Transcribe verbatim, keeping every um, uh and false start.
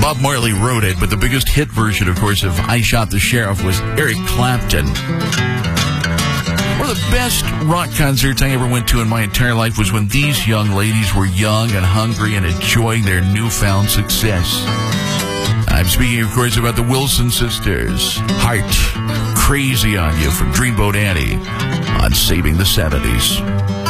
Bob Marley wrote it, but the biggest hit version, of course, of I Shot the Sheriff was Eric Clapton. One of the best rock concerts I ever went to in my entire life was when these young ladies were young and hungry and enjoying their newfound success. I'm speaking, of course, about the Wilson Sisters. Heart, Crazy on You from Dreamboat Annie on Saving the seventies.